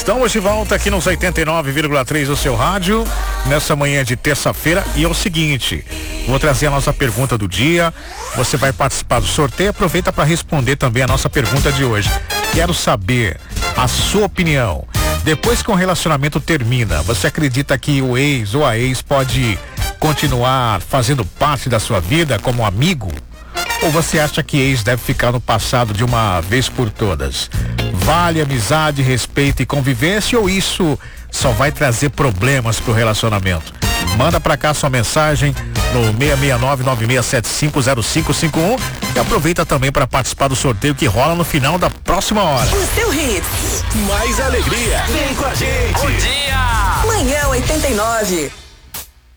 Estamos de volta aqui nos 89,3 do seu rádio, nessa manhã de terça-feira. E é o seguinte, vou trazer a nossa pergunta do dia. Você vai participar do sorteio. Aproveita para responder também a nossa pergunta de hoje. Quero saber a sua opinião. Depois que um relacionamento termina, você acredita que o ex ou a ex pode continuar fazendo parte da sua vida como amigo? Ou você acha que ex deve ficar no passado de uma vez por todas? Vale amizade, respeito e convivência, ou isso só vai trazer problemas pro relacionamento? Manda pra cá sua mensagem no 669-9675-0551 e aproveita também para participar do sorteio que rola no final da próxima hora. O seu hits. Mais alegria. Vem com a gente. Bom dia. Manhã 89.